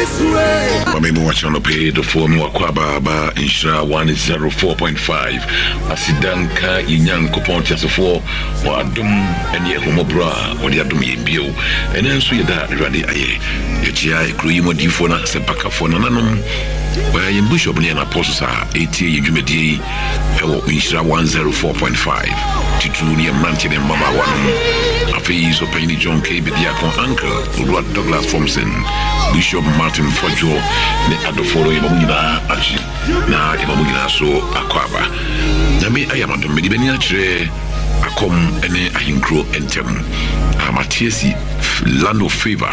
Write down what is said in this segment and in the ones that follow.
Mami watching on pay the phone Wakwaba Inshra 104.5 Asidanka Inyan Coupon Tiasofo Wadum and Yehomobra or the Adum Yebio and then so that ready aye Yachia Cruyimo Difona Sepaka for Nanum where in Bishop and Apostles are 80 Jumedi Inshra 104.5 Titunia Mantin and Mama One Afeis of Penny John K. Bediakon Uncle Lord Douglas Thompson Bishop Martin Fojo ne adoforo yebamugina achi na yebamugina so akwaba na me ayamado me dibeni akire akom ene ahinkro entem amatiesi land of favor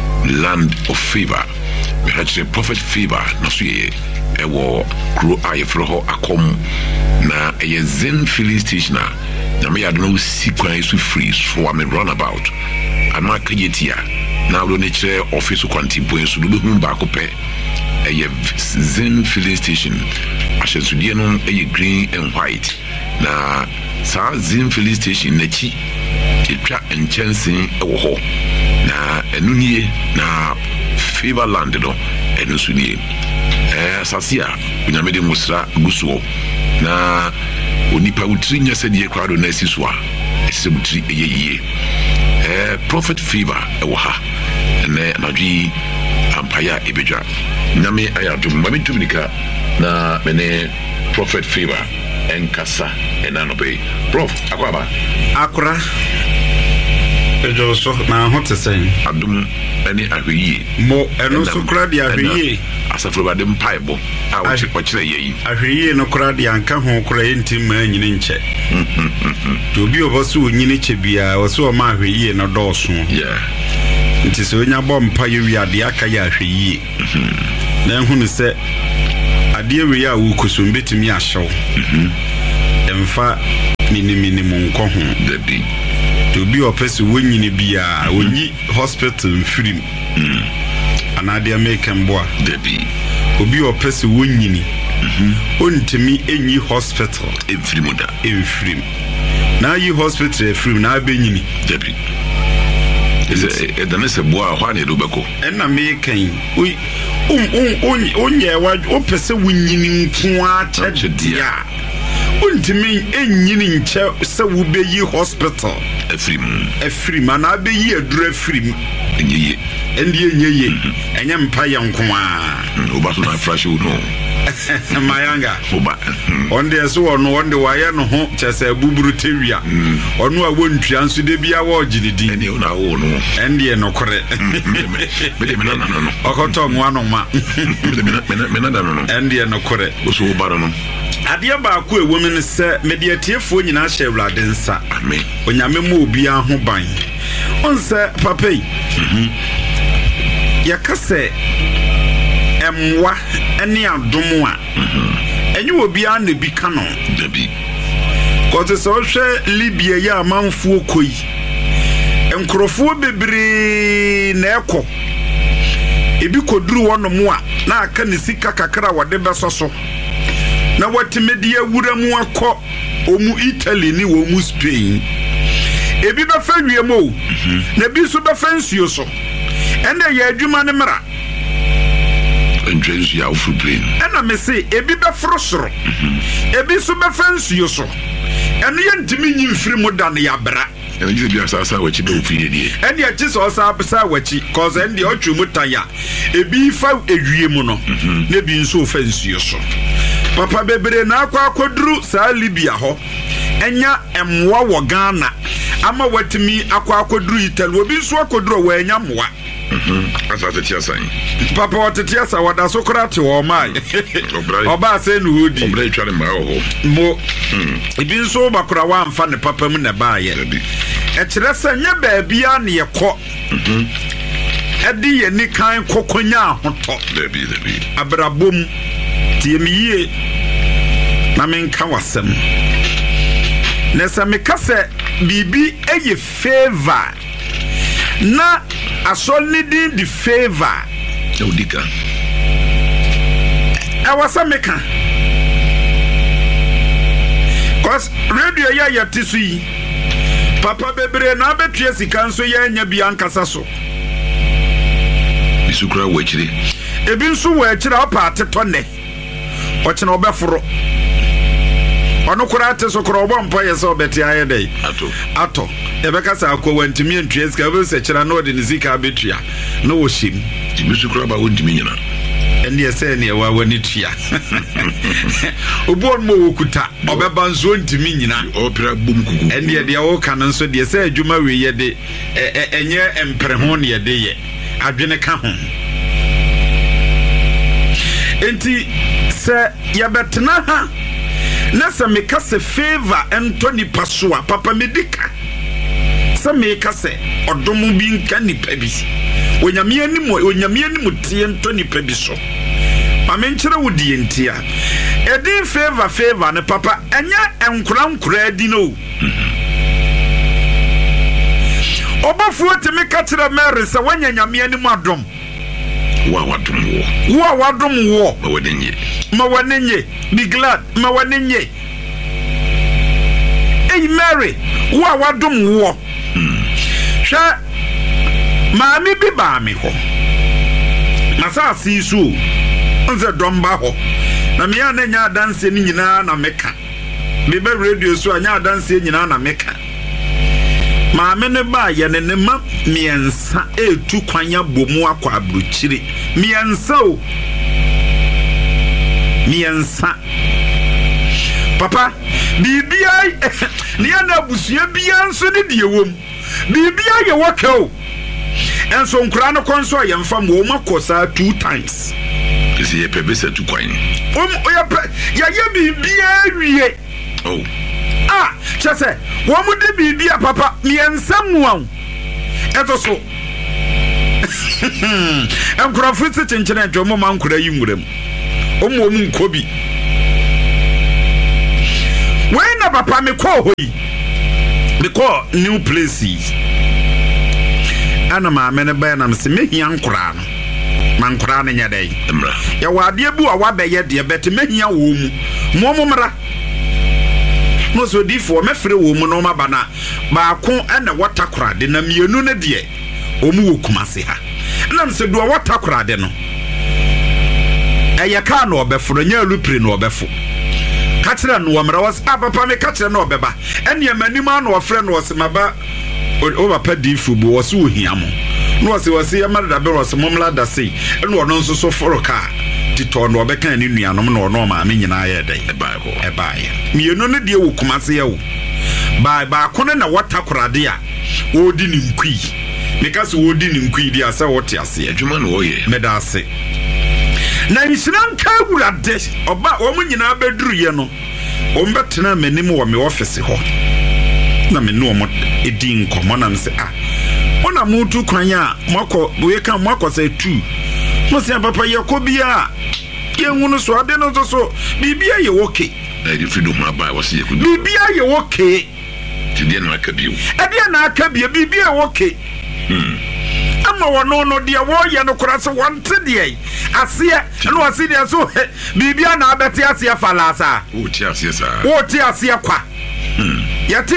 we had a prophet favor na so ye ewo kro ayefro ho akom na eye zen filling station na me adno sikwan so free so am runabout ama kayetia now the nature office quantum points to do back up a Zen filling station. I shall no a green and white. Na sa Zen filling station nechi Titra and chancing a ho. Na enunie na favor landed and usunie. Sasia, when I made a musra guso. Na unipa utrinya said ye crowd on Nesiswa. A cemetery a ye. Prophet favor ewaha ene anadwi ampaya ebeja name ayadum mami tumnika na mene prophet favor enkasa enanobe prof akwaba akura ejo so na hotesen adum ene ahweyi mo eno so kura dia ahweyi asafro ba dem paibo a wo chekire yeyi ahweyi no kura dia anka ho kura yentim ma nyine nche to bi oboso onyine che bia woso o ma ahweyi no dooso yeah nti so nya bom pa ye wiade aka ya ahweyi na ehunu se ade we ya wo kusum betimi ahyew emfa minimum nko ho dabi to bi opese wonyine bia onyi hospital mfirim anade American boa dabi obi opese wonyini ontimi enyi hospital emfirim na yi hospital efrim na abenyini dabi dane se boa hwa ne do beko na American onye wa opese wonyini nko a dia ontimi enyini nche se wo beyi hospital efrim na abeyi adura efrim enye enye enye mpa ye nko a obaso na fresh no mayanga oba onde so onde waye no ho chese buburu tewia ono a wontua nso de bia wa ogididi ene ona wo no ende no kore me na no okoto nwa no ma me na no ende no kore so obara no ade ba ko ewo me se mediatiefo nyina hye Awurade nsa amen onyame mo obi aho ban onse papai yakase emwa ene adom a enye obi a na bi kano dabi kote so hwe Libya ya amanfo koi enkrofo bebre na ekọ ebi koduru wono a na aka ne sika kakra wode besoso na watimedi awura mu akọ omu Italy ni wo mu Spain ebi be fa wiemo na bi so be fa nsuo so ende ya adwuma ne mra enjoys ya footprint ena me say ebi be frosoro ebi so be fa nsuo so eno ye ntimi nyimfiri mu da ne ya bra eno je bia sasa wachi be ofiri die ene ya chi so sa wachi cause ende otwu mu taya ebi fa ewie mu no na bi nso fa nsuo so papa bebre na akwaduru sa Libya ho enya emwa wo Ghana ama watimi akwaduru Italy obi nso akwaduru wo enya mwa asa tetia san papa watetia sa wada sokrate wo mai oba se nu hodi obrai tware ma ho mo ebi nso bakura wa amfa ne papa mu na baaye e kire se nya baabia ne yekọ edi ye ni kan kokonya ahoto dabi abrabom tiemiye na menka wasem nesa mekase bibi eye favor na asolidi di favor odika awasa meka cause radio ya yatisu yi papa bebre na betua sika nso ya nya bi ankasa so sukura wachiri ebi nso wachiri opa atetone ochina obeforo ono kura ateso kura obompa yesa obeti ayedai ato ebeka sa akwa ntimi entue sika be se kira na odi nizika abetua na woshim ebi sukura ba wontimi nyina eni ese ne wa wani tua obon mo wokuta obeba nso ntimi nyina opira bum kuku eni de wo kan nso de se adwuma we ye de enye empreho ne de ye adwene ka ho enti se yabetna ha na se meka se favor Anthony Pasua papa medika se meka se odomu bi nka nipa bi onyame anim tie Anthony Pabi so mamenkyere wodi entia edi favor ne papa enya enkura adi no obafuo temi ka kire Mary se wanya nyame anim adom wa wadom wo ma wanenye be glad ma wanenye hey Mary wa wadom wo hwa maami bi ba mi ho masasi su nze domba ho na me ya na nya danse ni nyina na meka me be radio so anya danse nyina na meka maame ne ba ye ne ma miensa etu kwanya bomu akwa abruchiri miensa papa bibia ne na abusia bia nso ne de wom bibia ye wakao enso nkura no konso yemfa mo makosa 2 times isi ye pebesa tu kwan ya ye bibia wie chese wo mu de bibia papa miensa muan eto so enkura fiti chenchene jo mo mankura yi nwuram omo mu nkobi when na papa me call hoyi me call new places ana maame ne ba na mse mehia nkura no mankura ne nya dai emra ya wade bu a wabeye de bete mehia wo mu mo mra no so difo mefre wo mu no mabana ba ko ana watakura de na mienu ne de omu wo kumase ha na mse do watakura de no eye ka no obefro nya lupre no obefo ka kire no wamra was papa me ka kire no obeba ene amanima no ofre no osemaba o papa difo bo wose ohiamo no wose yamada be wose momla da sei ene ono nso so foro ka tito no obeka ni nuanom no ono ma me nyina ye dai eba ye mienu ne de wo kumase ye wo ba kono na watakorade a wodi ni nkui because wodi ni nkui dia se wote ase adwuma no oye meda ase na nsiran ka wurade oba wo mu nyina beduru ye no o mbetena manim wo me office ho na me no mo edin komo na mse ona mutu kwanya mako we kan mako say 2 mo se papa ye ko bia ye hunu so ade no so bibia ye woke na di freedom aba wo se ye ko bibia ye woke ti de na aka bio ade na aka bibia woke ama wono no de wo ye no kora se wonte de ase no ase de so bibia na abete ase falasa wo ti ase sa wo ti ase kwa yati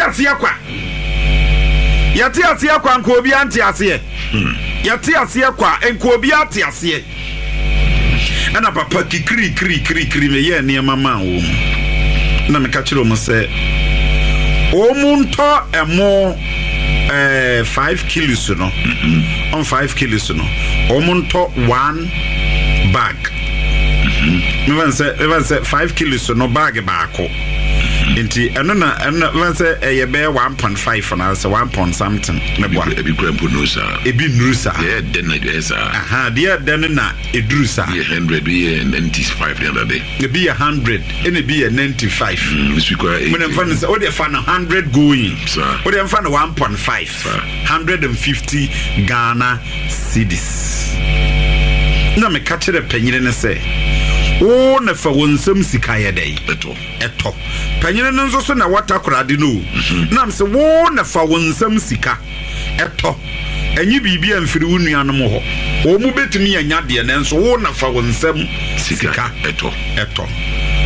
ase kwa nko obi anti ase yati ase kwa nko obi ati ase ana papa kikri me ye ne mama wo na me ka kire mo se o munto emo 5 kilos no on 5 kilos no o munto 1 bag even say 5 kilos no bag baako enti eno na even say e be 1.5 na say 1 point something me bwa ebi krampo no sa ebi nusa yeah den na esa dia den na edrusa 100 be 95 the other day ebi 100 and ebi 95 when I'm fun say o dey fan 100 going o dey fan 1.5 150 Ghana cedis na me ka kire panyire ne say o na fa wonsam sika ye dai eto panyine nso so na watakorade no na mse wo na fa wonsam sika eto enyi bibia mfiri wunuanom ho wo mu betumi anya de ne nso wo na fa wonsam sika eto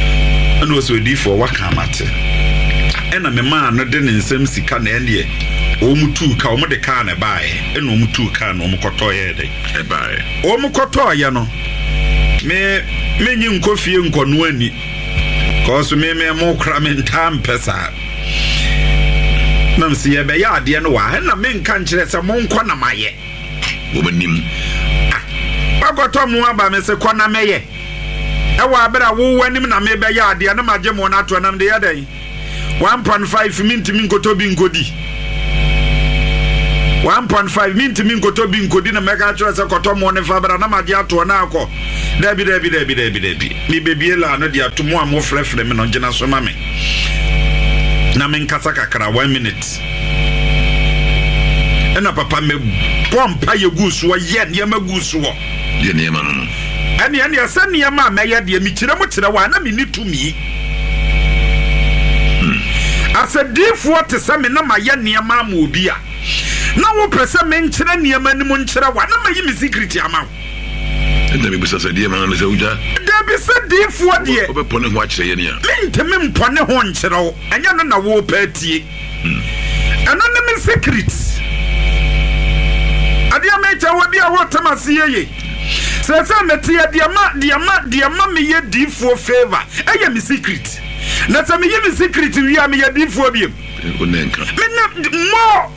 ana so di for wakamate ena me ma no de ne nsam sika na ene Omutu ka omode ka na bae eno omutu ka no omukoto ye dey e bae omukoto ye no me nyi nkofie nkonu ani cause me mo kra me ntam pesa nam si ye be ya ade no wa na me nka nkire se mo nko na maye wo manim agoto mo aba me se kona meye e wa abera wo wanim na me be ya ade na maje mo na to nam de ya dey 1.5 minti min ko to bi ngodi 1.5 minti min ko to bi ngodi na mega chura se ko to mo ne fabra na maje ato na akọ debi mi bebie la no dia to mo amo frefre me no gina so ma me na men kasa kakra 1 minute ena papa me pompa ye guso ye ne ma guso ye ne ma no ene asani ya ma me ye de mi kire mo kire wa na me ni tumi asadifo te se me na ma ye ne ma ma obi a na wo pese me nkire ne ma ni mo nkire wa na ma yi mi secret ama enda me bisa sadie ma na se uja da bi sadifo de o be pone ho akire ye ne a me nteme mpone ho nkire wo enya no na wo pa tie eno ne me secret adia me cha wo bia wo tamase ye se metia dia ma me ye difo favor eye me secret na se me ye me secret wi am ye difo biem onenka me na mo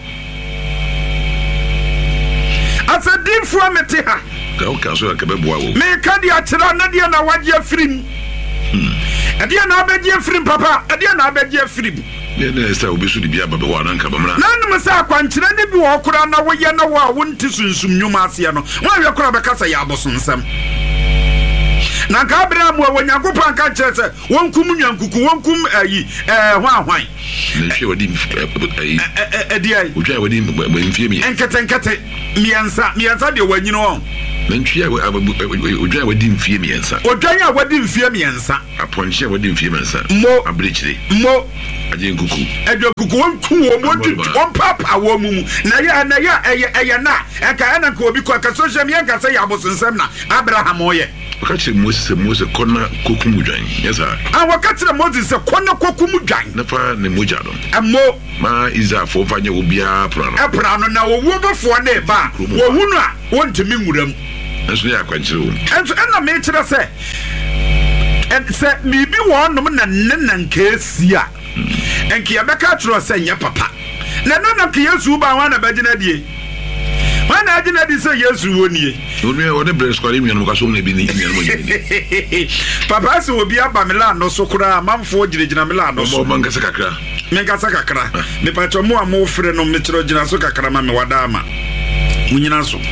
asa difo mete ha ka o ka so ka be boa wo me ka dia kira na dia na waje afrim adia na abeje afrim papa adia na abeje afrim ne sa obi su di bia baba wa nanka bamra na num sa kwankire ne bi wo kura na wo ye na wo a wonti sunsum nyuma ase no wa we kura be kasa ya abosonsam na ka Abraham wo nyankopon ka kire se wonkum nyankuku wonkum ayi hwan ne hwe wadi ayi ediai o twa wadi mfie mi enkete miensa de wanyino on nantwi o twa wadi mfie miensa o twa wadi mfie miensa aponche wadi mfie miensa mo abrechire mo aje nkuku kuku wonku wo mo on papa wo mu na ya eye na eka na ka obi ko ka social media ka say abosonsam na Abraham oye wakati Moses kona kokumu dwan yesa wakati Moses kona kokumu dwan na fa ne moja do ammo ma iza fo fanye obia prano na wo befo na ba wo hunu a wontimi nwuram enso ya kwankire wo enso na me kire se se bibi wonom na nenan kesia enki ya beka tro se nya papa na ke Yesu ba wana bagina die wana agina di se Yesu wonie one bre skwari mi no kaso na bi ni mo papa se obi aba mela no so kura manfo girigina mela no so mangasa kakra me pa to mo amo frɛ no me kyerɛ gina so kakra ma me wada ama munyina so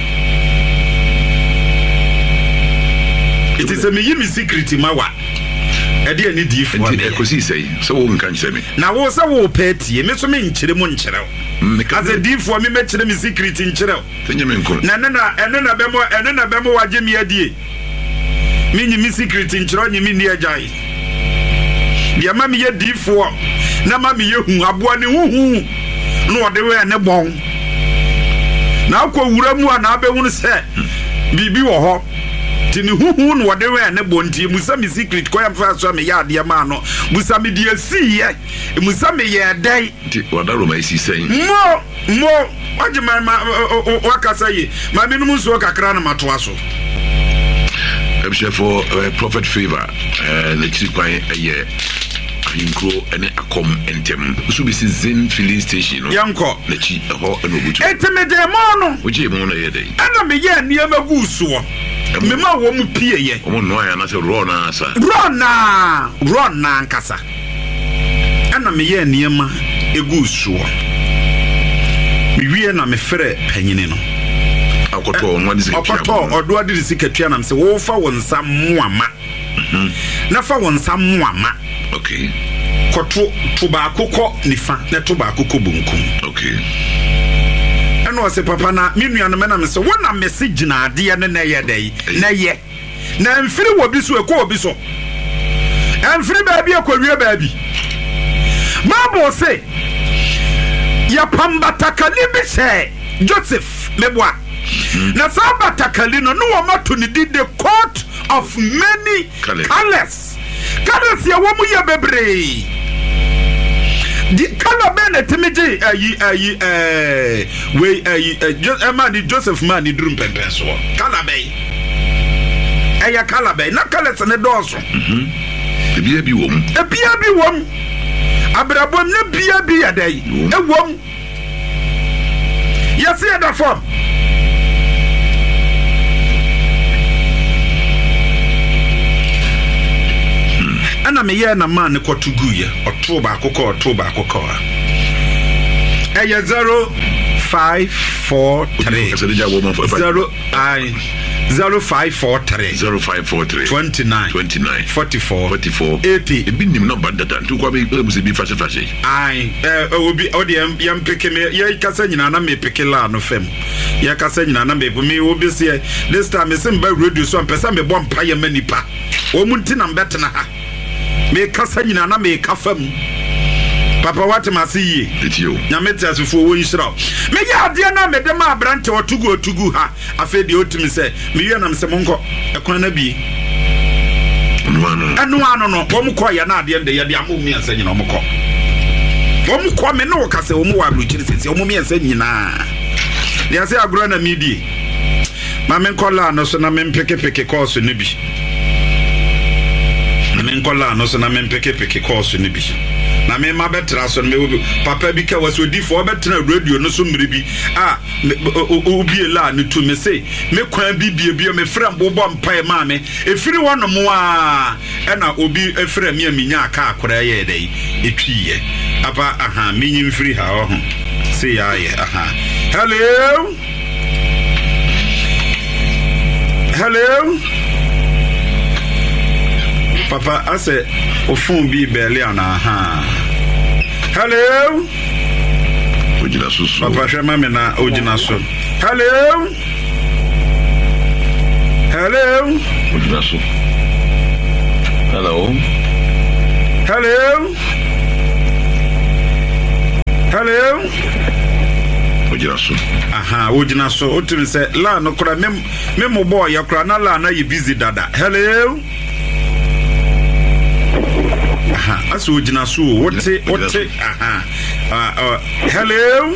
it is a me secret mawa edi ani di fo edi ekosi sei so wo nkan kyerɛ me na wo se wo pɛtie me so me nkyerɛ mu nkyerɛ as a di fo me kyerɛ me secret nkyerɛ tenye me nko na na bemo waje me adie me nyi me secret nkyerɛ nyi me ni agyae dia ma me ye di fo na ma me ye hu aboa ne huhu no ode we ne bon na akọ wura mu a na abehunu se bibi wo ho tini huhu no wode we ne bonti musa me secret ko yam fa so me ya ade ma no musa me die siye musa me ye dai ti wadaro mai si sen mo waje ma wakasa yi ma me num so kakra na matoa so for prophet favor the chikwan eye Inkro ene akom entem so bi Zen filling station no yanko na chi ho enobutu etemede mo no oje mo no ye dey ana me ye niam aguso me ma wo mu pie ye o mo no ya na se rona asa rona nkasa ana me ye niam aguso me wie na me frɛ panyine no akoto onwa disi akoto odo adi disi katua na me se wo fa won sam muama na fa won sam muama. Okay. Koto tuba akoko nifa na tuba akoko bunkum. Okay. Eno se papa na minua no me na me se wona message na ade ne na ye dai na ye na mfiri wo bi so ekọ obi so mfiri ba bi ekọwie ba bi Bible say ya pambatakali bi se Joseph meboa na sabatakali no wo mato ni the court of many colors ya wo mu ya bebre di Color Bennett Timiji we Joseph Mani Drum Pepe so Color Bay Eya Color Bay na colors and the doors The BB woman a BB woman Abrabom ne BB a day a woman Yes see the form Ana me ye na man ko tugu ye October akoko Eya 0543 0543 29 44 80 ebi nim number data to kwa be must be fashion ai obi odi yam peke me ye kasa nyina na me peke la no fam ye kasa nyina na me obi se this time me sim ba radio so pesa me bom pa ye manipa o munti na mbetena ha me kasa nyina na me kafam Papa what masi ye etio nyamete asofo wo yisra me ya ade na me de ma brante otugu ha afa de otimi se me wi na me se monko ekwan na bi anu ano no wo mko ya na ade de ye de amumi ansa nyina wo mko me no ka se wo mu wa bluchiri se wo mu ansa nyina de ase agro na midi ma me nkola no so na me peke course ne bi me nkola no so na me peke course ne bi na me ma betra so me papa bi ka was odi for betra radio no so mribi obi la ne to me say me kwan bibie me frem bobo mpa ma me efiri wono mo a na obi efrem me aminya aka akora ye dai etwiye apa minyi free ha ho say ya ye hello Papa I say ofun bi bele ana Hello Ojina so Papa shema me na ojina so Hello Ojina so Hello Ojina so ojina so otimi say la no kura me mo boy yakura na la na ye busy dada Hello Aso ojina so what hello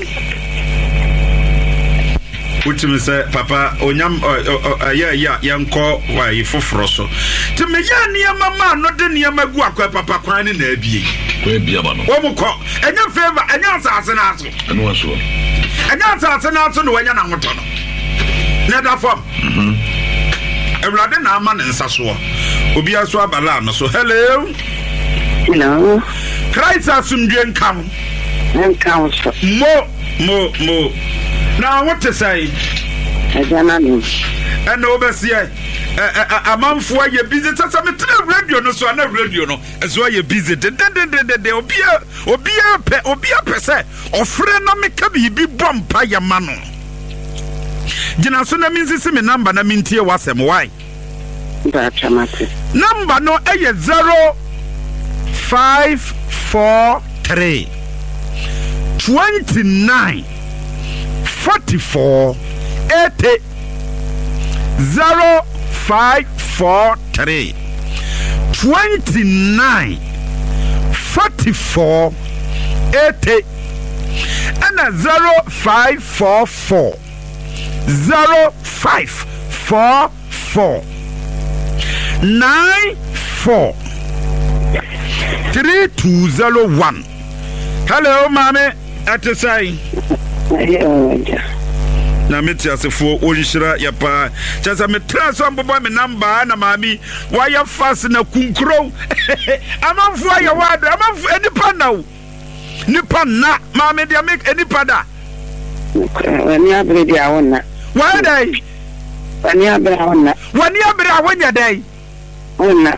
Utimi say papa onyam yanko wa ifoforo so ti me ya ne mama no de ne magu akwa papa kwan ne na abie kwa bia ba no wo mko enya favor enya asase na aso eno aso enya asase na aso no wanya na hoto no na da fam Ewlade na ama ne nsa so obi aso abala no so hello Christ asumdwe nkam so mo now what to say Ajana no and overseer amanfo aye busy sasa me tell radio no so na radio no so aye busy de obia pese ofre na me ka bi bompa ya ma no gina so na min sisi me number na mintie wasem why number no aye 0543 29 44 80 0543 29 44 80 and 0544 0544 94 3201 Hello mame at say na metiasefo onhira ya pa chasa me transfer bobo me number na mami why fast na kunkro amanfo ya wado amanfo enipa na mami dia make enipa da wani abre dia wonna why dai wani abre awonna dai wonna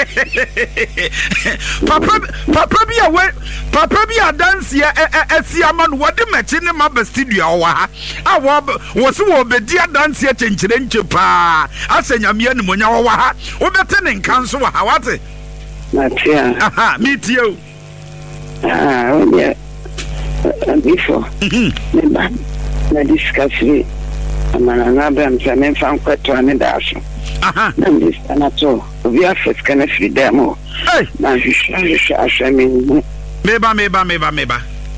papa bi dance ya esiama no wode machi ne ma ba studio wa ha wo se wo be dia dance ya chenchire nche pa asanyame ani monya wa ha wo bete ne nkanso wa ha wate matia meet you yeah before me na discuss amana na bam sa me fan kwato ani daso na this anato we are first kana free demo na hwisha ashami meba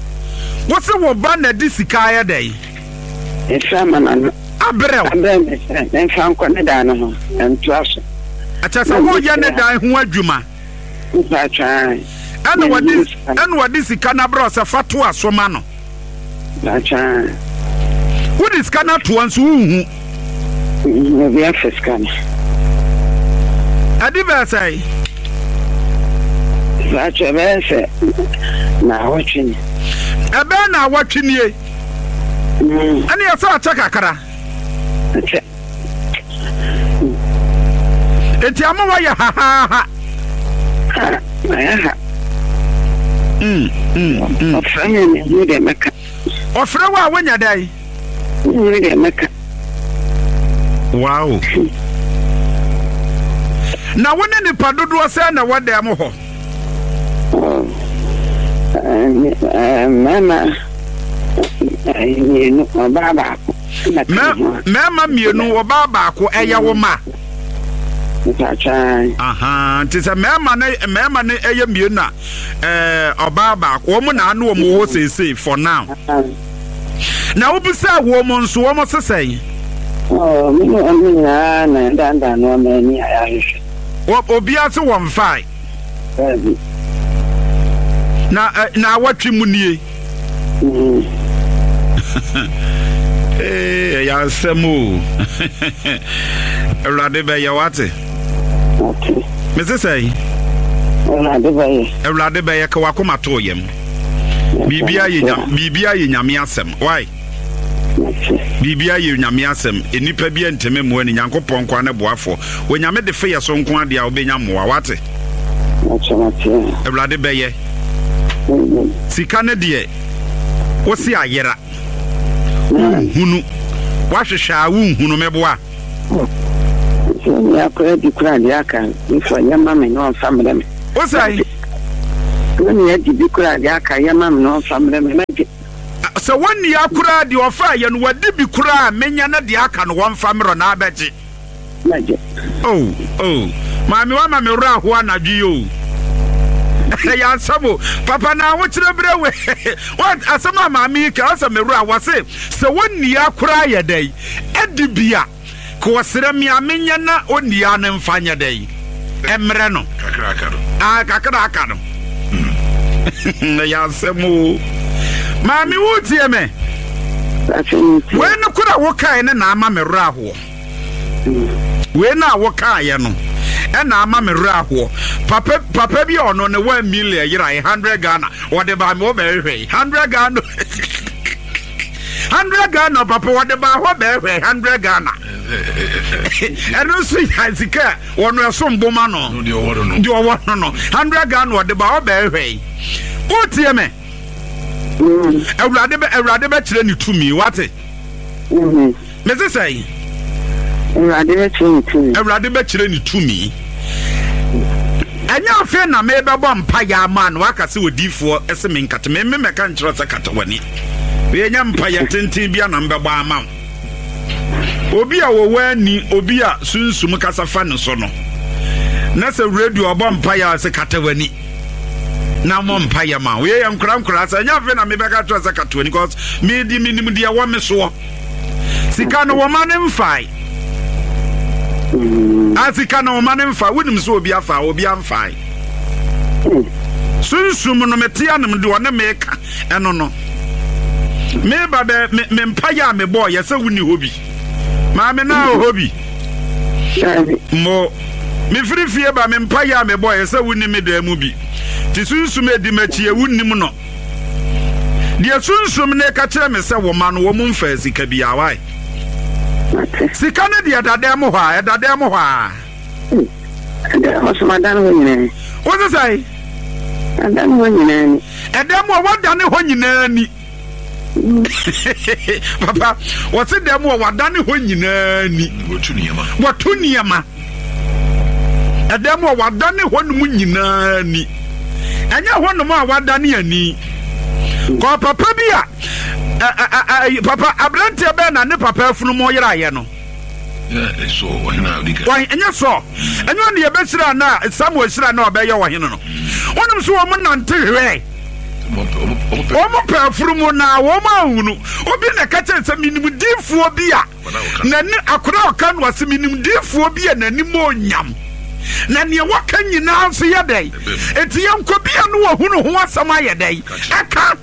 What's the Wabana Disicaya day? It's a man. Abrel, and found Conedano and Trust. I just a whole Yanada who are Juma. That's right. And what this is Canabros a Fatua Somano. That's right. What is Cana to one's womb? Maybe a fiscal. I did say. That's a verse. Now watching. A banner watching ye. And you saw a chakara. It's Yamawaya, ha ha ha. Or Frewa when you're day. Wow. Now, when any Padudu send what they are more. Mama, you know, Baba. Mamma, you know, Baba, Ayawoma. Aha, tis a mamma, a muna, Baba, woman, I know more say for now. Now, beside woman, so almost the same. Oh, and no many Irish. What will be also 1 5? Now, what you money? Eh, ya semu. Radebe ya wate. Okay. Mrs. Say. Radebe ya kwa kuma to yem. Bibia ye nyame asem. Why? Bibia ye nyame asem. Enipa bia nteme mu ani Nyankopon kwa ne boafo. Wo nyame de fe ye so nko ade a obenya moa wate. Radebe ye. Sika ne de wo si ayera. Hunu. Wahwehwa hunu meboa. Ya ko di kura di aka. Ifo ya mama no family me. O sai. When ya di kura di aka ya mama no family me. So when ya kura di ofa ya no wadi bi kura menya na di aka no one family na abeji. Oh. Mami wa mami ra ho anadwi yo. Ya sabo papa na wo kire brewe what asama mami ka asama ru awase se wonni akura ya dai edibia ko wasere mi amenya na oni ya na mfanya dai emre no kakra no ya sabo mami wo tie me we no kura wo kai na ama me ru aho we na wo kai ya no and I'm a miracle. Papa be on 1 million, you're 100 Ghana. What about more berry? 100 Ghana. 100 Ghana, Papa, what about what berry? 100 Ghana. And no see, I see, one or some bomano. Do you want to know? 100 Ghana, what about berry? What, dear me? I rather bet you to me, what it? Mrs. Say. Rather bet you to me. And your friend, I made a bomb paya man, Wakasi with D4 SMing cat, me can trust a catawani. We are young paya tintin be a number by mount. Obia will ni Obia soon Sumacasa fan sono. Nasa radio bomb paya as a catawani. Now, Mom Paya man, we am cram class, and your friend, I may back trust a catawani because me the minimum dear woman so. Sikano woman in fight. As he can no man in fire, wouldn't so be a fire or be on fire. Soon, Summonometianum do on make and no. Maybe Mempire, me boy, yes, a winning hobby. Mamma now hobby. More me free fear by Mempire, me boy, yes, a winning me the movie. Tis soon to make the match, you wouldn't know. Dear soon, some catch me, say, woman first, it can be our wife. Sikana dia dademo ha, dademo ha. What's my done when you what does I? And then when you Edemo, what done when you nanny? Papa, what's it demo? What done when you nanny? What to Niama? Edemo, what done when you nanny? And you want to know what done ye? Call Papa Bia. Papa Ablante Ben and the Papa from Moira no. Yeah, so why and you saw and you the best now somewhere should I know about your hino. One of so woman until way. omo perfume na wo ma hunu obi na ka che se minim difuo bi a na ni akora oka no ase minim difuo bi a nani mo nyam na ne waka nyina nso ye dai eti yanko bia no wo hunu ho asama ye dai aka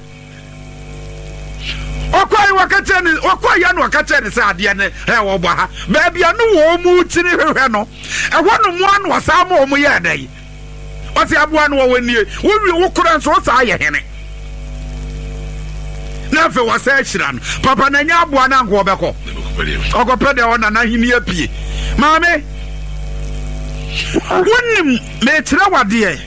okwai wakache ni okwai ya no wakache ni se ade ne he wo bɔ ha ba bia no wo mu chiri hwehwe no ɛhɔ no mu anu asama wo mu ye dai ɔse aboa no wo wanie wo wi wo kora nso sa ye hene na fe wasa ahyira no papa na nya aboa na nko obɛkɔ okɔpɛde ona na hini apie maame wonim me kyerɛ wade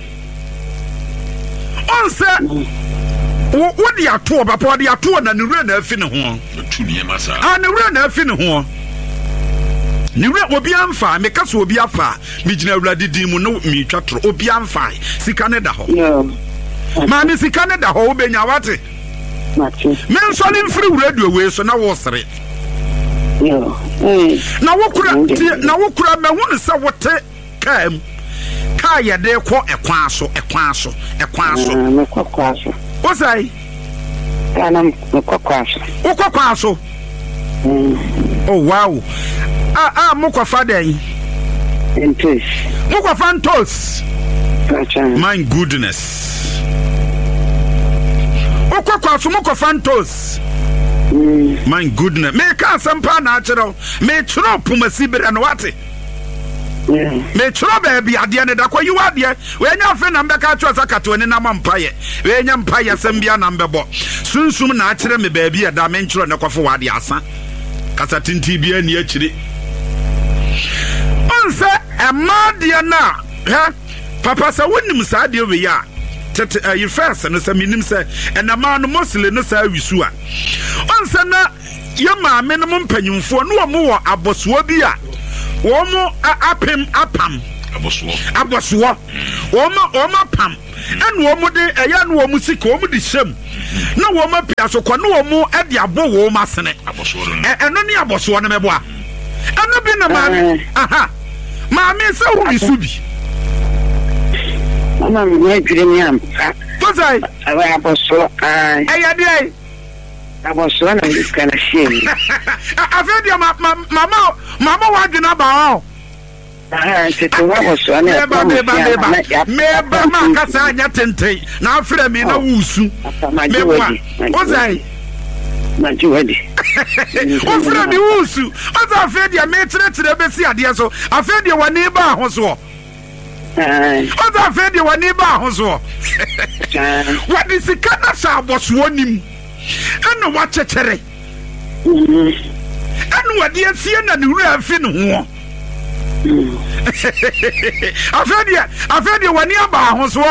onse wo di ato papa di ato na ne wura na afi ne ho tu ne masa ne wura na afi ne ho ne wura obi amfa me ka so obi afa me gina wura didi mu no me twatoro obi amfa sika ne da ho maame sika ne da ho wo benya wate me nso ne mfiri wura du we so na wo sere na wo kura me hu ne se wote kam ka ye de kɔ ekwan so What's I? Mokokwaso. Oh wow. Mokwa father. Entos. Mokwa fantos. My goodness. Mokwa fantos. My goodness. Me ka sampa na achero. Me chro pumasibere no wate. Me chro baby ade ne da kwa you ade we nya fe na mbeka atwa sakato ne na mampaye we nya mpaye sambia na mbebo sunsum na akire me baby da me nchro ne kwafo wade asa kasa tinti bia ni akire onse emade na he papa sa wonim sa de we ya tete you first no sa minim se enama no mosle no sa wisu a onse na yema me no mpanyimfo no wo abosuo bi a womo apam abosuo womo pam enu womo de eya no womo sika womo de hyem na womo pia so kwa no womo ade abo womo asene abosuo eno ne abosuo no meboa eno bi na maame maame se wo bisu bi mama me adwire mi am to sai awa abosuo eya de abosuo na this kind of shame afedia mama wa dwena ba o tete wa abosuo na meba ma kasa anya tenten na afre mi na wusu meba ozai majiwadi ofre mi wusu oza afedia me tire besi ade so afedia wani ba ho so oza afedia wani ba ho so wadi sikana sa abosuo nim eno wa chechere eno wadi asie na ne wura afi ne ho afedia wani aba ho so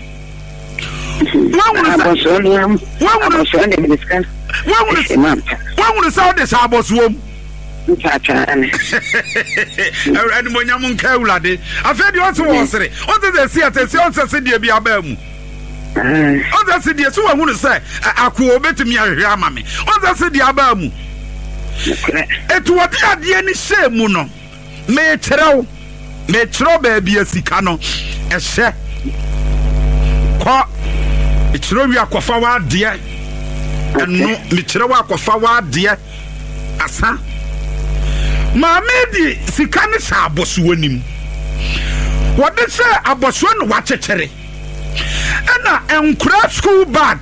wawunu sa de sa abosuo ene mo nyam nka wulade afedia oso wo sere onse ze si atesi onse se de bia ba mu onse se de so wahunu se akuo betumi ahwe amame onse se de aba mu etu wodi ade ni she mu no me kyerɛw baabi asika no ɛhyɛ kɔ kyerɛw wi akɔfa wa adeɛ ɛno me kyerɛw akɔfa wa adeɛ asa maame di sika ne hyɛ abɔsoɔ nim wɔde hyɛ abɔsoɔ no wakyekyere ɛna nkura school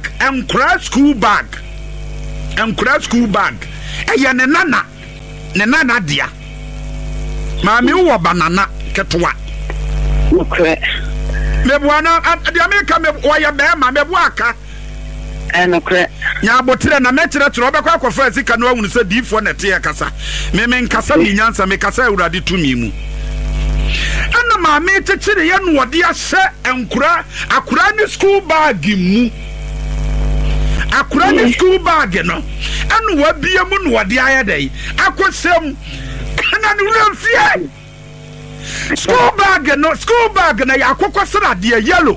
bag ɛyɛ ne nana dea maame wo banana ketwa okay meboana ade ameka woya be ma meboaka okay nya abotre na mekire tro obekwa akɔfa sika no ahunu sɛ diifo na te yakasa me nkasa mi nyansa me kasa awurade tumi mu ana maame kyekire ye no wode ahyɛ akura ne school bag mu akura ne school bag no anu wabie mu no wode ayɛ dai akɔhyɛm na no remfie school bag na yakokɔ sra de yellow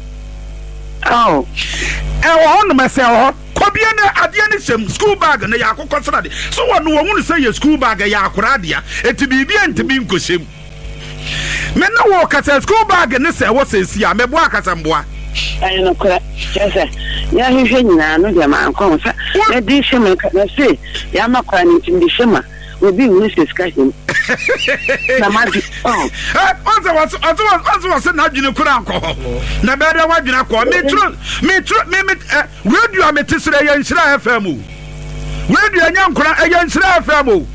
on me say kobie na ade ne hyɛm school bag na yakokɔ sra de so wɔ no wɔhunu sɛ ye school bag ya akora de eti bibia ntibi nkohyɛm me na wɔ kasa school bag ne sɛ wɔ sɛ sia mebo akasa mboa I know, yes, yeah, he's in the man comes. Let this shimmer, let's say, Yamaka in the shimmer will be with discussion. Oh, was not in a cranko. Nabada Wajinako, where do you have a Tisra and Shra Famu? Where do you have a young Shra Famu?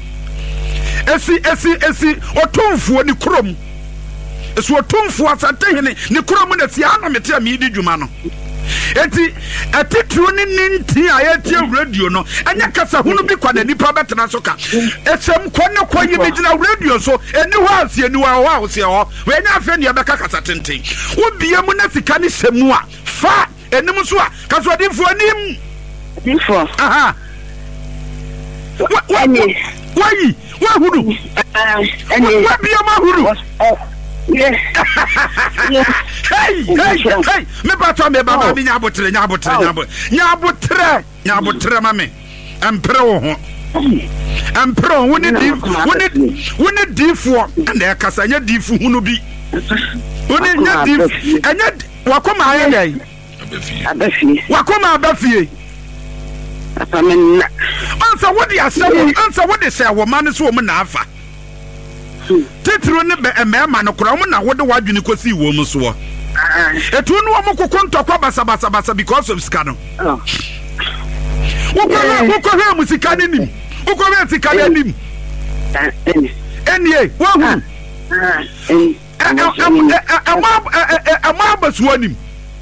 Esi, or Tumfu and the Crum. It's what Tumfu was attaining the Crum and the Anamatia Midi Jumano. Eti truni ninti ayeti radio no anya kasa hunu bi kwa ni private na soka esem kwanne kwanye bigina radio so eni house eni wa house ho we nya afa ne beka kasa tenten wo bia mu na sika ni semu a fa enim so a kaso adifo anim difo aha wayi wa hudu wa bia ma hudu yes. Hey, me pato me baba mi nyabotre mame. Empre wo ho. Empre woni difo na kasa nya difu hunu bi. Woni nya difu enya wakoma ayai. Abafi. Wakoma abafie. Apamenna. Ansa wodi asem, ansa wodi se wo man so wo na afa. Tetro ne be emema no kura mo na wode wadwene kosi wo mu so. Etu no mo kokonto kwa basa because of sika no. Wokɔ musika ne nim. Wokɔ sika ne nim. Enie, wo hu. Ama basuo nim.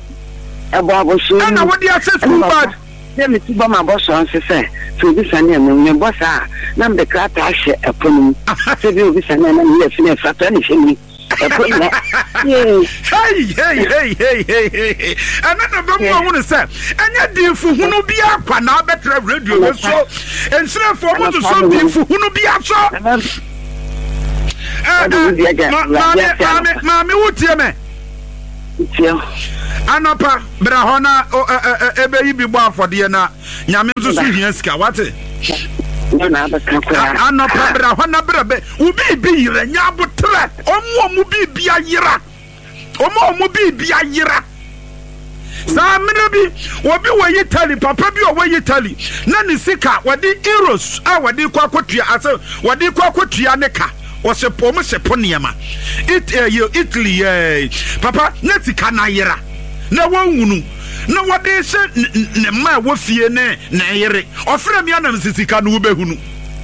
Ana wode access school bag. Me ti ba ma boss on se so bi sane me boss a na me krata ahye eponum se bi obi sane na me fine fata ni hemi eponum hey anana ba mo wonu se anya difu hunu bi akwa na betre radio we so ensire for mo to so difu hunu bi aso mami wutie me Anapa brahona ebe yi bi bo afode na nyame nso so hia sika wate anapa brahona brebe ubi bi yire nyabotre omo bi ayira omo bi ayira sa mene bi obi wo Italy papa bi wo Italy na ni sika wode euros a wode kwa kotua ase wode kwa kotua ne ka wose pomo se poniema Italy papa na sika na yira na wonhunu na wode se ne ma wofie ne na yere ofre mi anam sisika no wobehunu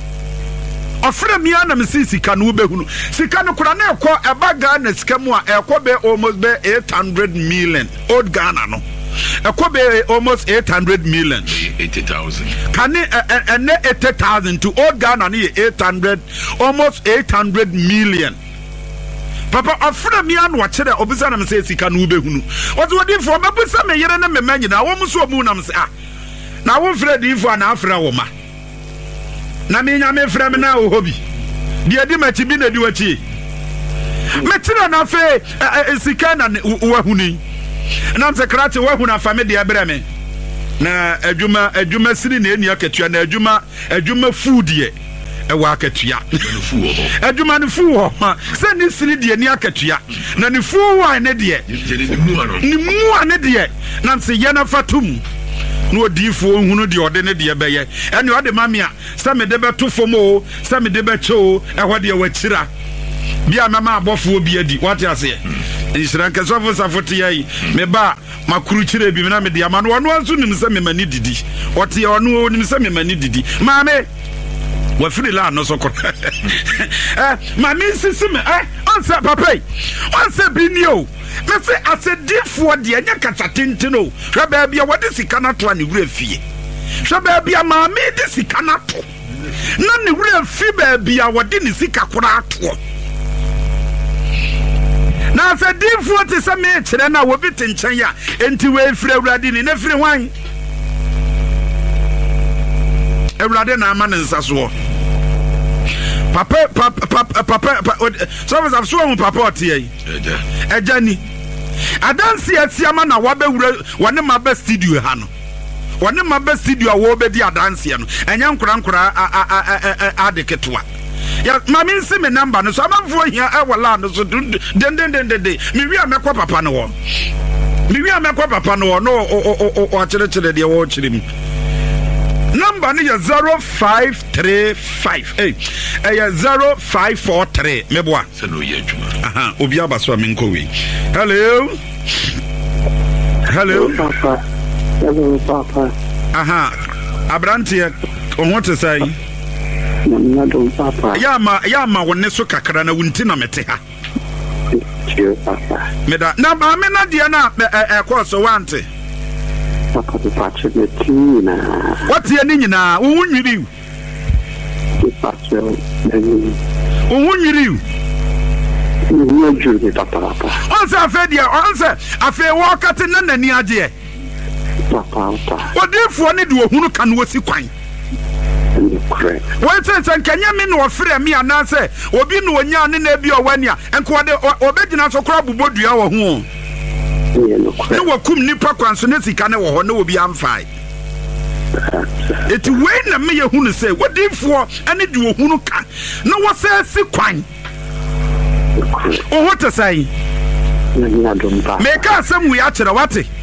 ofre mi anam sisika no wobehunu sika no kura na ekọ ebaga na sika mu a ekọ be almost be 800 million old Ghana no ekọ be almost 800 million 80,000 can and 80,000 to old Ghana ni 800 almost 800 million. Papa afra mi anu a kire obisa na me se sika no behunu ozo wodi fo mabisa me yere na me manyina wo mu so mu na me se na wo frɛ di fo na afra wo ma na me nya me frɛ me na wo hobi de di machi bi na di wachi me tira na fe sika na wo huni na me se krate wo huna fa me de abrɛ me na adwuma siri na eni akatua na adwuma food ye ewa akatua adwuma ne fu ho se ni siri de ni akatua na ne fu wa ne de ni mu ane de na se ye na fatum no odifo hunu de ode ne de beye ene ode mamia se me de beto fomo se me de becho ehwo de wachira bia mama abofo obi adi wate ase Israel kesofo safote yayi me ba makuru chire bi na me de ama no ono anso nim se me mani didi ote ono nim se me mani didi maame wa free la no so ko maame sisi me onse papai onse binio me se asedifo de anya kata tenteno hwe ba bia wode sika na to ani wura fie hwe ba bia maame de sika na to na ne wura fie ba bia wode ne sika kora to na se difo te se me kire na wo bit nchen ya enti we free awurade ni na free hwan awurade na ama ne nsaso papa so was have so papa otie eja ni adansi atiama na wabewura wone mabe studio ha no wone mabe studio wo be di adansi no enya nkura adeketwa ya mami nsi me number no so amamfo hia e wala no so den me wi amekwa papa no wo Maybe I'm a papa no or chile the watch him. Number is 0535. Hey, 0543. Mebwa. Obiaba Swaminkowi. Hello. Hello. Papa. Hello, Papa. Abrantia, on what to say? Papa. Yama, when Neso Kakarana Wintina Meteha. Papa. Meda, Naba Mena Diana, a course of Wante. Papa, the patch of the Tina. What's your name now? Who won't you do? The patch of the Who won't you do? No, Judy, Papa. Answer, Fedia, answer. I feel walk at an enemy idea. Papa. What if one do who can was quine? What says, and can you mean or free me and answer? Or be no one in a be or 1 year and quite or betting us a crab would be our home. No one come nipper consonants, he can or no be am fight. It's when a mayor who say, what if for any do who can? No one says, quine. Oh, what to say? Make us some we actually what it.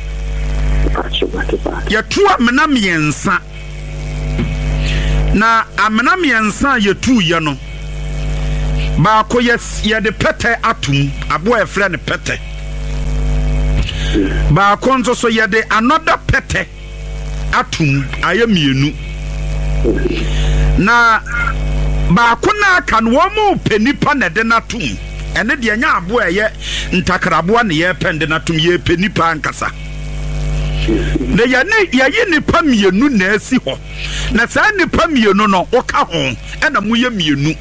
Your two menamians. Na amenamiansa ye 2 ye no ba ko yes ye de pete atum abo e frɛ ne pete ba ko nso so ye de another pete atum aye mienu na ba ko na aka no mo penipa na de natum ene de nya abo e ye ntakrabo na ye pende natum ye penipa ankasa na ya yi nipa mienu na asi ho na saa nipa mienu no woka ho na mu ye mienu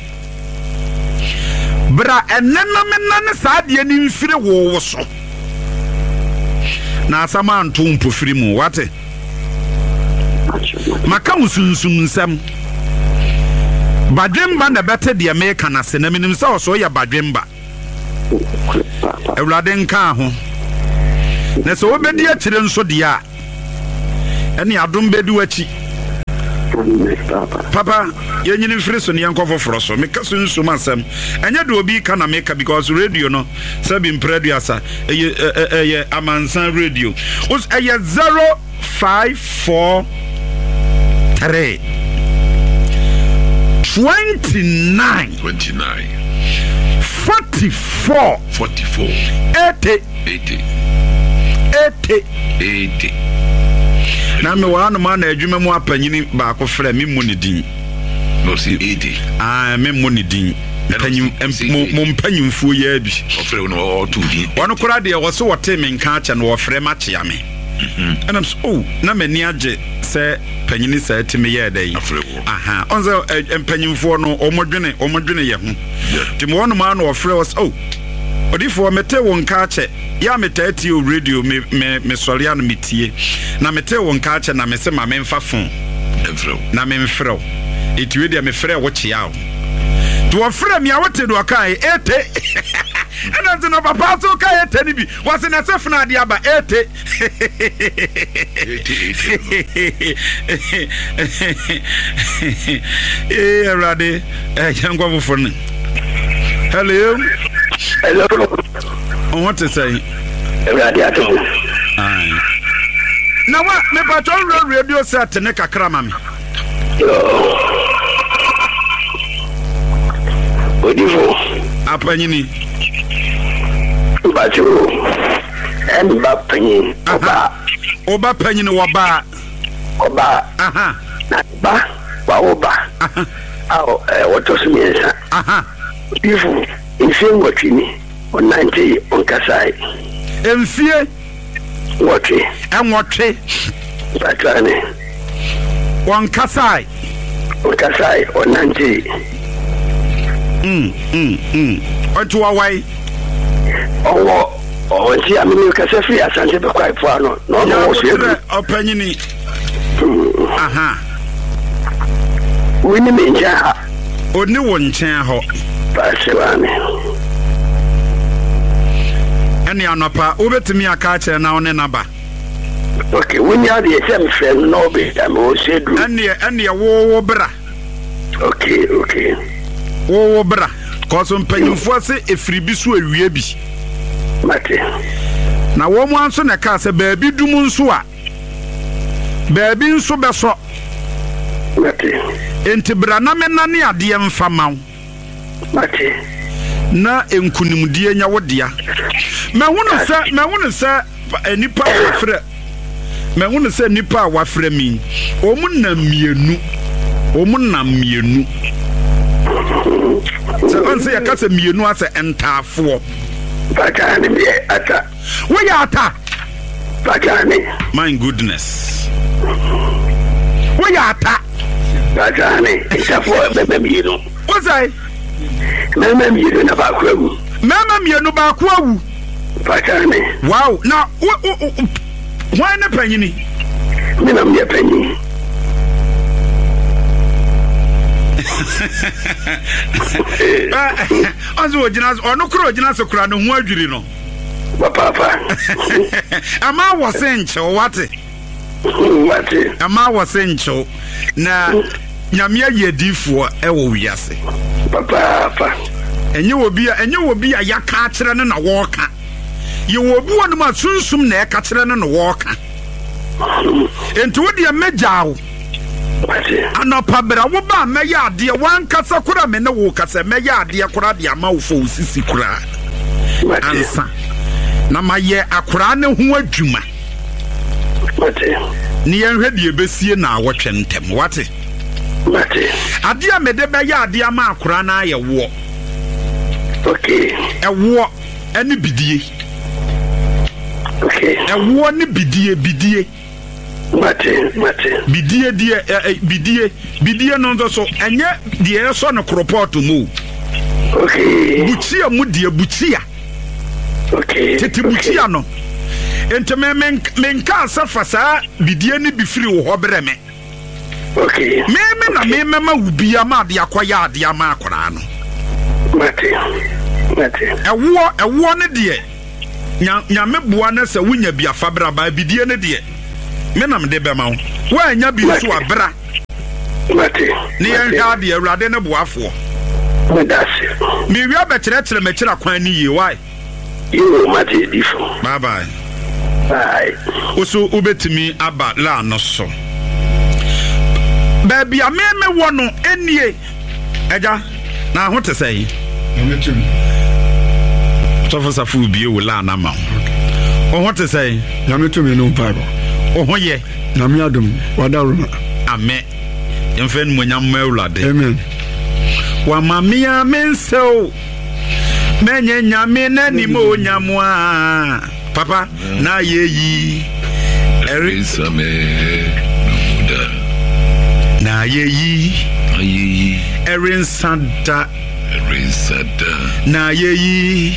bra enena mena ne saa de ni mfire wo so na asama anto mpofiri mu wate maka usunsum nsam badwemba na bete de America na se na minim sa so ya badwemba ewlade nka ho na so obedi a kire nso dia ene adom bedi wachi papa yenyini mfiri so ne yankofo froso meka so nso masem enye de obi ka na meka because radio no sabi mpreduasa eye amansan radio us eye 0543 29 44 80 na me wa no ma na adwuma mu apanyini ba ko frɛ me mu ne din no si 80 me mu ne din panyim mo mpanyimfuo ya bi ofrɛ no to din wono kora de wo so wote me nka acha no wo frɛ ma kyea me and so na mani age sɛ panyini sɛ timi yɛ dai onzo mpanyimfuo no omodwene ye ho timi wono ma na wo frɛ wo so odifo mete won ka ache ya metati o radio me soria no metie na mete won ka ache na me se ma memfa phone na memfrɛ etiwe dia me frɛ wo chia o to frɛ me a wote do kai ete ana nzo papa so kai ete ni bi wase na se funa de aba ete erade yankwa fofo ne hello what to say radio na wa me patron radio set ne kakra ma me odifo apanyini bacho en ba panyin oba panyini oba na ba wa oba awo woto sumiensa odifo ifin watini onante onkasai emfie wote enwote batane onkasai onante onto awai owo onti amini kasefi asante be kwai po ano no wo se opanyini wini menja oni wo nchen ho pasewani eni anopa obetimi aka ache na one naba okay wini ade e sem friend no be am o sedu eni wo bra okay wo bra cause mpanyimfo se efiri bi so awie bi mate na wo mo anso na ka se baabi dum nso a baabi nso beso mate entibra na menane ade mfama mate na enkunimdie nya wodea mehunu se nipa wafre mehunu se nipa wafre mi omunna mienu se onse yakase mienu ase entafo Pachane me ata. Where you ata? Pachane. My goodness. Where you ata? Pachane. It's for Memiru. What's I? Memiru na bakwawu. Memiru bakwawu. Pachane. Wow. Now, why na penny? Me na me penny. Azu ojinas ono kro ojinas okra no ho adwiri no papa ama wosencho wate ama wosencho na nyame ayedifo ewo wiase papa enye obi a yaka akere ne na woka ye obi wonu ma sunsum na eka akere ne no woka enti wo de mejawo anopabra wo ba meya ade wankasa kura me ne wo kasa meya ade kura de ama wo fo sisi kura ansa na maye akura ne ho adwuma ni yenhwe de ebesie na awotwe ntem wate ade a mede beya ade ama akura na aye wo ewo ene bidie ewo ne bidie mate bidie no ndo so enye de so no report mu buchia mu de buchia tete buchia no ente menka safasa bidie ni bifiri wo hobre me me ma ubia ma de akoya ade ama akora no mate ewo ne de nyame boa na se wunya bia fabra ba bidie ne de menam de be ma wo anya bi so abra ni enhwa de awurade ne boafo mi wi abekere me kira kwan ni ye why you mate difo bye oso ubetimi aba la no so baby ameme wo no enie eja na ho te sei so fu bie wo la na ma o ho te sei ya metumi no paro oh ye na mi adum wadaruma amen emfen monyam mawulade amen wa mamia menso menye nyame nani mo nyamwa papa na yeyi erisame muda na yeyi erinsada na yeyi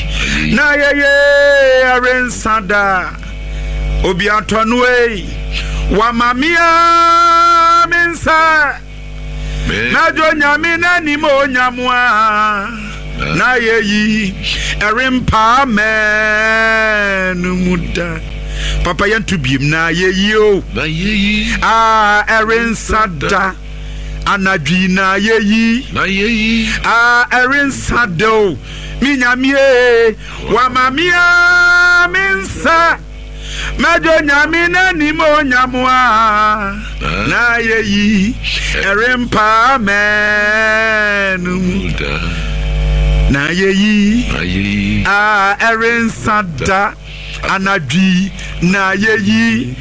erinsada obi atonwe wa mamia mensa na jo nyame nani mo nyamwa na yeyi erimpa menu muda papa yantu biem na yeyi o na yeyi erinsada anadwi na yeyi erinsada o mi nyame wa mamia mensa majo nyame nani mo nyamwa na yeyi erimpa menu muda na yeyi erinsada anadwi na yeyi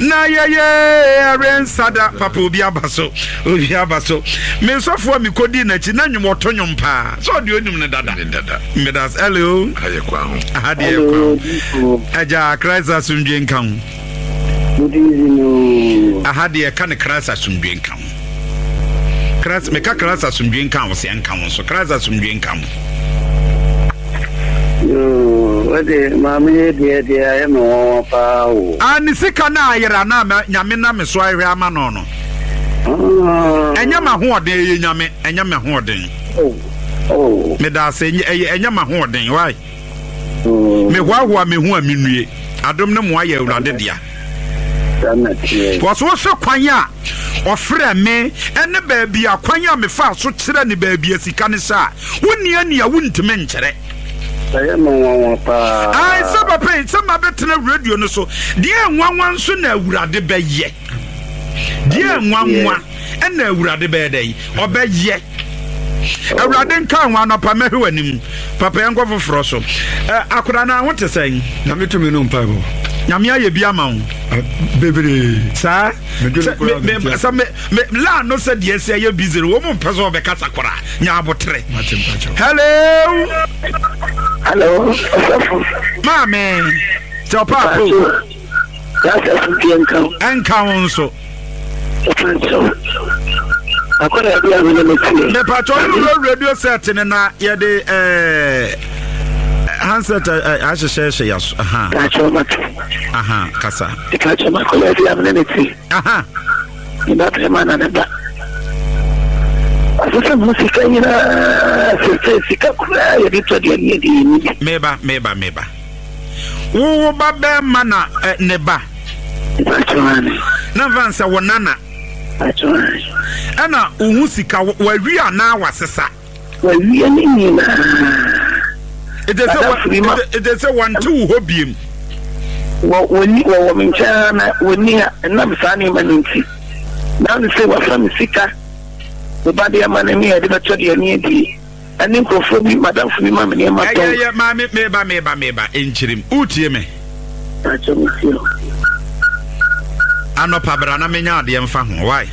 erinsada papa obi abaso me sofo mi kodi na chi na nwoto nwompa so de onum ne dada medas hello ayekwa ho aja Christ asundwe nkan good evening ahade ka ne Christ asundwe nkan Christ me ka Christ asundwe nkan wo se nkan so Christ asundwe nkan wade mame de ay mo pa o ani sika na ayira na nyame na me so ahwe ama no no enya ma ho oden ye nyame enya ma ho oden me da se enya ma ho oden why me hwa me hu aminue adom ne mo aye awurade dia so so kwan a ofre me ene baabia kwan a me fa so kire ne baabia sika ne sa woni ania wuntime nkere Ai saba pay sama betena radio no so de enwanwan so na awurade beye de enwanwa na awurade beye dai obeye awurade nka nwa no pa mehu anim papa enko foforo so akura na wote sen na metumi no mpa go nyame aye bia ma wo bebre sa me la no se de ese aye busy wo mo peso be kasa kora nya abotre hello mame so papa enka wonso akora bia me me patron radio set na ye de handset asheshe yaso kasa ikachoma kola bia me ina premana na ba sasa musika ina sika kula ya bitu dia ni meba wo baba mana neba na vansa wonana ana uhu sika wawi ana wasesa wawi ni na it is a one two hobiem wo minchana woni na msani manunti na ni se wa from sika body ya manemi ya diba dia ni di ani ko bi madam fu bi ma me ma to ya ma meba enchirim utie me ano pabra na menya ade mfa ho why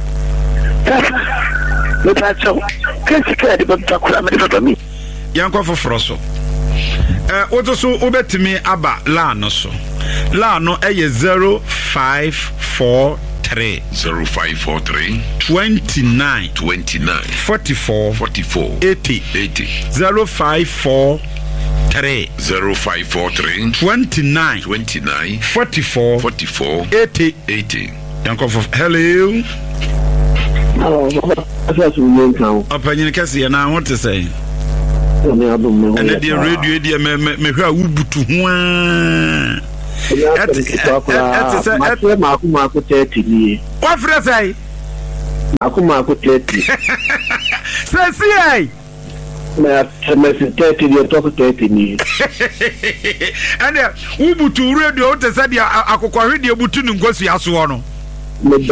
me ta cho kesika diba takura me diba mi yanko foforo so oto so obetimi aba la no so la no eye 0543 29 44 80 0543 29 44 80 yanko for hello opanyin kase na what to say and the radio dia me hwa wubutu ho Maku 30 ni. What friend say? Maku 30. Say ai. Me 30 ni talk 30 ni. And wubutu radio te say dia akokwa hwe dia butu ni ngosu aso no.